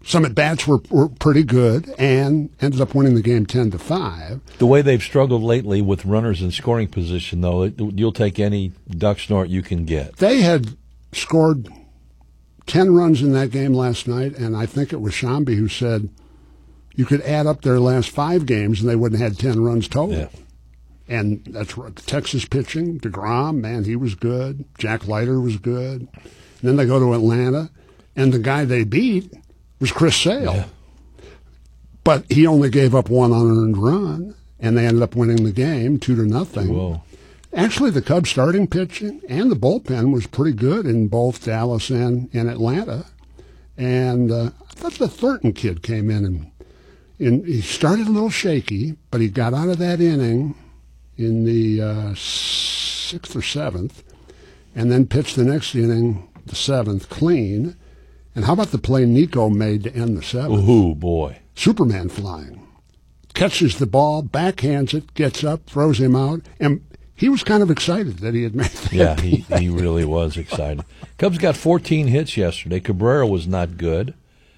some at-bats were pretty good and ended up winning the game 10-5. The way they've struggled lately with runners in scoring position, though, you'll take any duck snort you can get. They had scored 10 runs in that game last night, and I think it was Shambi who said you could add up their last 5 games and they wouldn't have had 10 runs total. Yeah. And that's right. The Texas pitching, DeGrom, man, he was good. Jack Leiter was good. And then they go to Atlanta, and the guy they beat was Chris Sale. Yeah. But he only gave up 1 unearned run, and they ended up winning the game 2-0. Whoa. Actually, the Cubs starting pitching and the bullpen was pretty good in both Dallas and Atlanta. And I thought the Thornton kid came in and he started a little shaky, but he got out of that inning in the 6th or 7th, and then pitched the next inning, the 7th, clean. And how about the play Nico made to end the 7th? Ooh, boy. Superman flying. Catches the ball, backhands it, gets up, throws him out, and he was kind of excited that he had made that Yeah, play. he really was excited. Cubs got 14 hits yesterday. Cabrera was not good.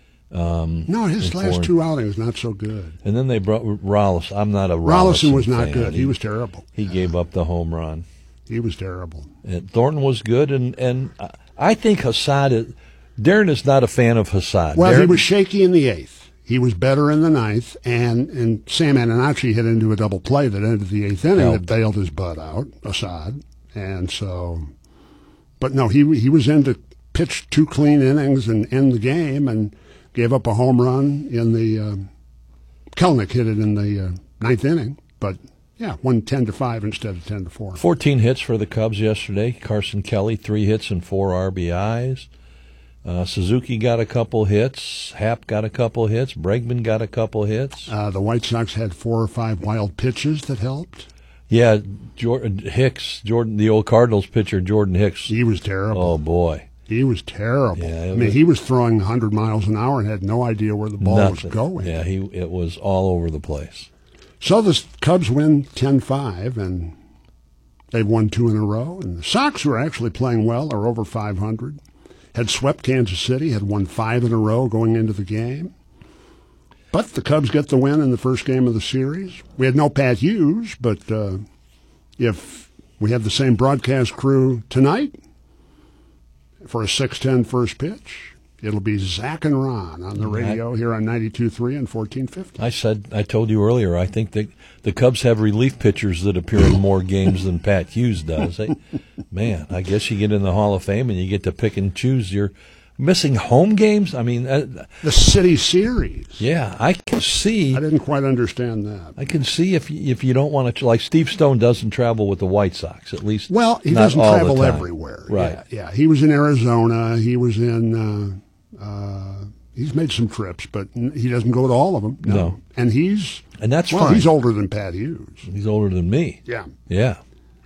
No, his last 2 outings not so good. And then they brought Rollis. I'm not a Rollison was not fan. good. He was terrible. He gave up the home run. He was terrible. And Thornton was good, and I think Hassad Darren is not a fan of Hassad. Well, Darren, he was shaky in the 8th. He was better in the 9th, and Sam Antonacci hit into a double play that ended the 8th inning that bailed his butt out, Hassad. And so, but no, he was in to pitch 2 clean innings and end the game, and gave up a home run in the Kelenic hit it in the 9th inning, but yeah, won 10-5 instead of 10-4. 14 hits for the Cubs yesterday. Carson Kelly 3 hits and 4 RBIs. Suzuki got a couple hits. Happ got a couple hits. Bregman got a couple hits. The White Sox had 4 or 5 wild pitches that helped. Yeah, Jordan, the old Cardinals pitcher, Jordan Hicks. He was terrible. Oh, boy. He was terrible. Yeah, he was throwing 100 miles an hour and had no idea where the ball was going. Yeah, it was all over the place. So the Cubs win 10-5, and they've won 2 in a row. And the Sox, who are actually playing well, are over 500. Had swept Kansas City, had won 5 in a row going into the game. But the Cubs get the win in the first game of the series. We had no Pat Hughes, but if we have the same broadcast crew tonight for a 6:10 first pitch, it'll be Zach and Ron on the radio here on 92.3 and 1450. I told you earlier, I think that the Cubs have relief pitchers that appear in more games than Pat Hughes does. Man, I guess you get in the Hall of Fame and you get to pick and choose. You're missing home games? I mean, the City Series. Yeah, I can see. I didn't quite understand that. I can see if you don't want to, like Steve Stone doesn't travel with the White Sox, at least. Well, he not doesn't all travel the time. everywhere. Right. Yeah. He was in Arizona. He was in. He's made some trips, but he doesn't go to all of them. No. And that's well, fine. he's older than Pat Hughes. He's older than me. Yeah. Yeah.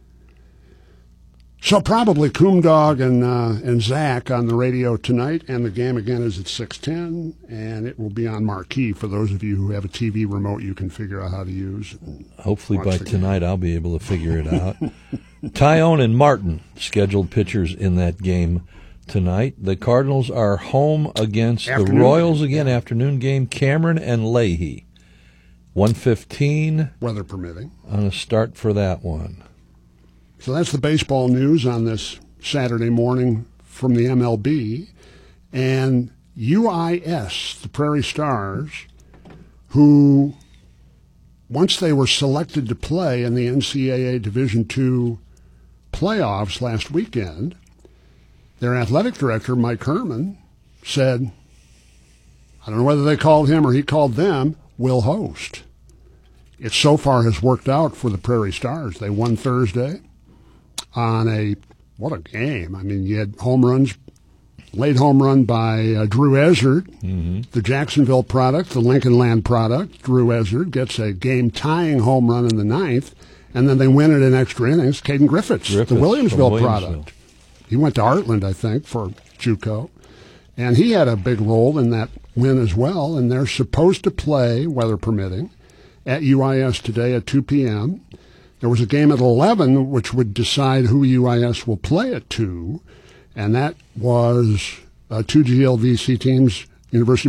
So probably Coomdog and Zach on the radio tonight, and the game again is at 6:10, and it will be on Marquee for those of you who have a TV remote you can figure out how to use. Hopefully by tonight I'll be able to figure it out. Tyone and Martin scheduled pitchers in that game tonight. The Cardinals are home against the Royals again, afternoon game. Cameron and Leahy. 1:15. Weather permitting. On a start for that one. So that's the baseball news on this Saturday morning from the MLB. And UIS, the Prairie Stars, who, once they were selected to play in the NCAA Division II playoffs last weekend, their athletic director, Mike Herman, said, I don't know whether they called him or he called them, will host. It so far has worked out for the Prairie Stars. They won Thursday on what a game. I mean, you had home runs, late home run by Drew Ezzard, the Jacksonville product, the Lincoln Land product. Drew Ezzard gets a game-tying home run in the 9th, and then they win it in extra innings. Caden Griffiths, the Williamsville product. He went to Heartland, I think, for JUCO, and he had a big role in that win as well, and they're supposed to play, weather permitting, at UIS today at 2 p.m., There was a game at 11 which would decide who UIS will play at 2, and that was 2 GLVC teams, University